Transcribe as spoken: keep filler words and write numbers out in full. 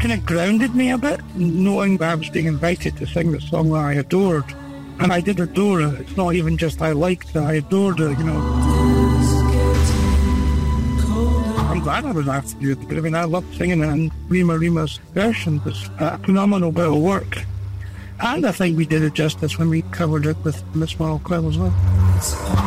kind of grounded me a bit, knowing that I was being invited to sing the song that I adored. And I did adore it. It's not even just I liked it, I adored it, you know. I'm glad I was asked to do it, because I mean, I loved singing it, and Rima Rima's version was a phenomenal bit of work. And I think we did it justice when we covered it with Miss Marl Quill as well.